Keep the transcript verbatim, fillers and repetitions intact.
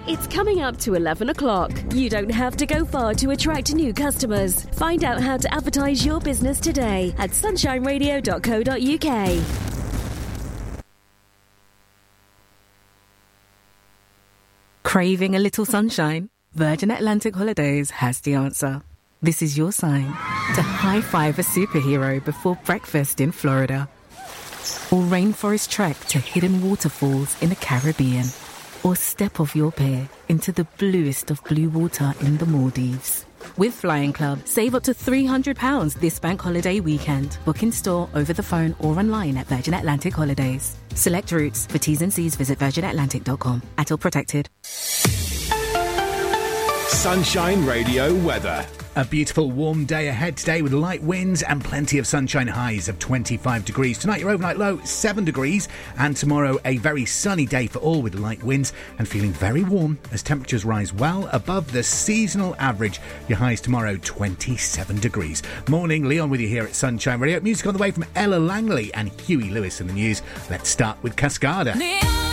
It's coming up to eleven o'clock. You don't have to go far to attract new customers. Find out how to advertise your business today at sunshine radio dot co dot uk. Craving a little sunshine? Virgin Atlantic Holidays has the answer. This is your sign to high-five a superhero before breakfast in Florida. Or rainforest trek to hidden waterfalls in the Caribbean. Or step off your pier into the bluest of blue water in the Maldives. With Flying Club, save up to three hundred pounds this bank holiday weekend. Book in store, over the phone or online at Virgin Atlantic Holidays. Select routes. For T's and C's, visit virgin atlantic dot com. At all protected. Sunshine Radio weather. A beautiful warm day ahead today with light winds and plenty of sunshine, highs of twenty-five degrees. Tonight your overnight low seven degrees, and tomorrow a very sunny day for all with light winds and feeling very warm as temperatures rise well above the seasonal average. Your highs tomorrow twenty-seven degrees. Morning, Leon with you here at Sunshine Radio. Music on the way from Ella Langley and Huey Lewis in the news. Let's start with Cascada.